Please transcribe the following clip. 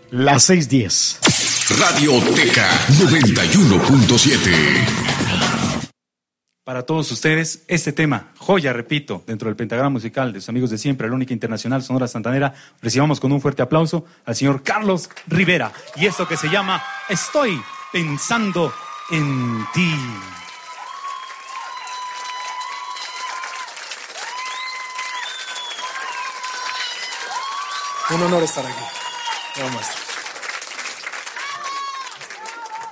las 6:10. Radioteca 91.7. Para todos ustedes, este tema, joya, repito, dentro del pentagrama musical de sus amigos de siempre, la única internacional Sonora Santanera, recibamos con un fuerte aplauso al señor Carlos Rivera. Y esto que se llama Estoy pensando en ti. Un honor estar aquí. Vamos.